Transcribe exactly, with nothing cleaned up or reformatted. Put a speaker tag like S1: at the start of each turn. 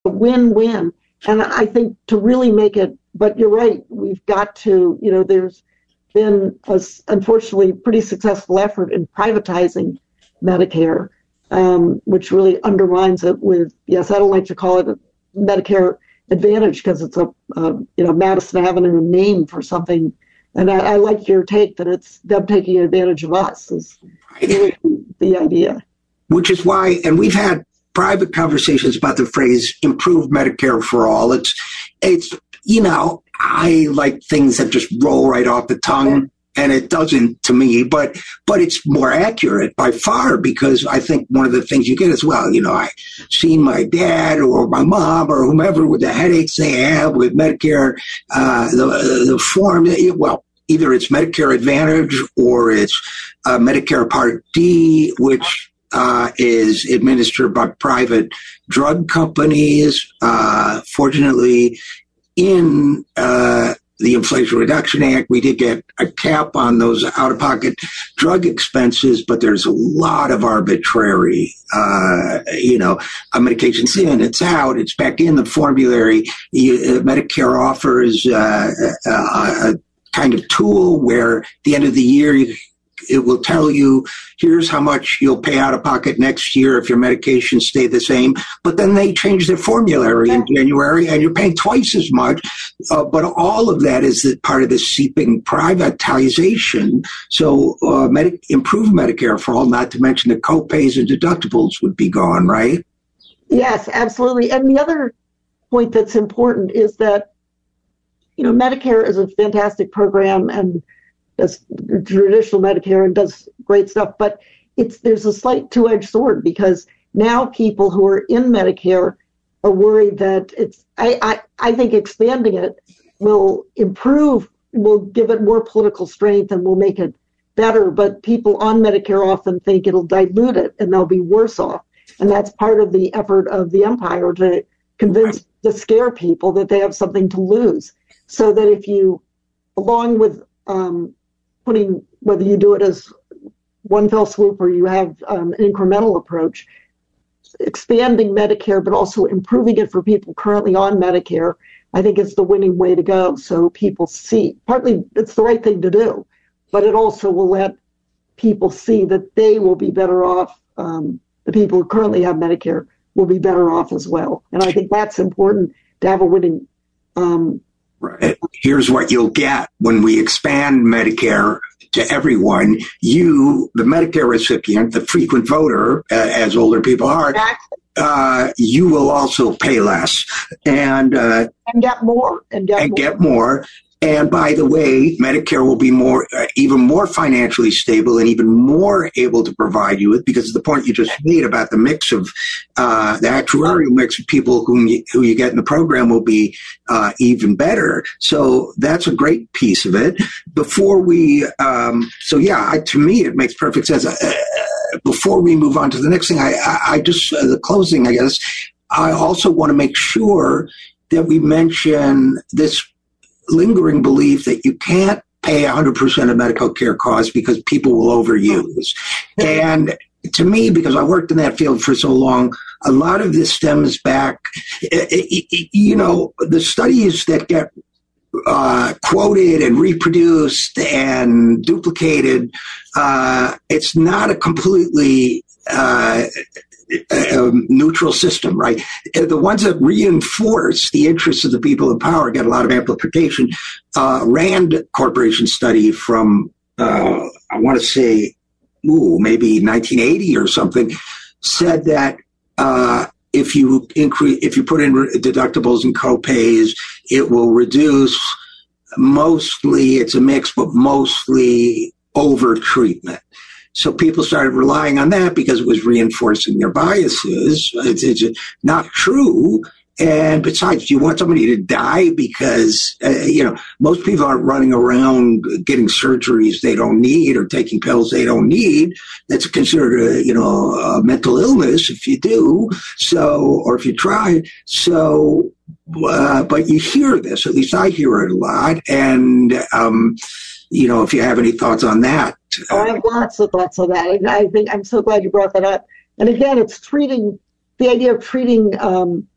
S1: a win-win. And I think to really make it, but you're right, we've got to, you know, there's been a, unfortunately, pretty successful effort in privatizing Medicare, um, which really undermines it with, yes, I don't like to call it a Medicare Advantage because it's a, a, you know, Madison Avenue name for something. And I, I like your take that it's them taking advantage of us is really the idea.
S2: Which is why, and we've had private conversations about the phrase "improved Medicare for all." It's, it's, you know, I like things that just roll right off the tongue, and it doesn't to me. But, but it's more accurate by far because I think one of the things you get as well, you know, I seen my dad or my mom or whomever with the headaches they have with Medicare, uh, the the form. Well, either it's Medicare Advantage or it's uh, Medicare Part D, which Uh, is administered by private drug companies. Uh, fortunately, in uh, the Inflation Reduction Act, we did get a cap on those out-of-pocket drug expenses, but there's a lot of arbitrary, uh, you know, a medication's in, it's out, it's back in the formulary. You, uh, Medicare offers uh, a, a kind of tool where at the end of the year, you it will tell you, here's how much you'll pay out of pocket next year if your medications stay the same. But then they change their formulary in January, and you're paying twice as much. Uh, but all of that is part of the seeping privatization. So uh, med- improved Medicare for all, not to mention the co-pays and deductibles would be gone, right?
S1: Yes, absolutely. And the other point that's important is that, you know, Medicare is a fantastic program, and does traditional Medicare and does great stuff, but it's there's a slight two-edged sword because now people who are in Medicare are worried that it's, I, I, I think expanding it will improve, will give it more political strength and will make it better, but people on Medicare often think it'll dilute it and they'll be worse off. And that's part of the effort of the empire to convince, to scare people that they have something to lose. So that if you, along with um, putting, whether you do it as one fell swoop or you have um, an incremental approach, expanding Medicare, but also improving it for people currently on Medicare, I think is the winning way to go. So people see, partly it's the right thing to do, but it also will let people see that they will be better off. Um, the people who currently have Medicare will be better off as well. And I think that's important to have a winning um
S2: Right. Here's what you'll get when we expand Medicare to everyone. You, the Medicare recipient, the frequent voter, uh, as older people are, uh, you will also pay less and uh,
S1: and get more and get
S2: and
S1: more.
S2: get more. And by the way, Medicare will be more, uh, even more financially stable and even more able to provide you with, because of the point you just made about the mix of, uh, the actuarial mix of people whom you, who you get in the program will be, uh, even better. So that's a great piece of it. Before we, um, so yeah, I, to me, it makes perfect sense. Uh, before we move on to the next thing, I, I, I just, uh, the closing, I guess, I also want to make sure that we mention this lingering belief that you can't pay one hundred percent of medical care costs because people will overuse. And to me, because I worked in that field for so long, a lot of this stems back, you know, the studies that get uh, quoted and reproduced and duplicated, uh, it's not a completely uh, Um, neutral system, right? The ones that reinforce the interests of the people in power get a lot of amplification. Uh, Rand Corporation study from, uh, I want to say, ooh, maybe nineteen eighty or something, said that uh, if you increase, if you put in deductibles and co-pays, it will reduce. Mostly, it's a mix, but mostly over treatment. So people started relying on that because it was reinforcing their biases. It's, it's not true. And besides, do you want somebody to die because, uh, you know, most people aren't running around getting surgeries they don't need or taking pills they don't need. That's considered a, you know, a mental illness if you do. So, or if you try. So, uh, but you hear this, at least I hear it a lot. And, um, you know, if you have any thoughts on that.
S1: Oh, I have lots of thoughts on that. And I think I'm so glad you brought that up. And again, it's treating, the idea of treating um,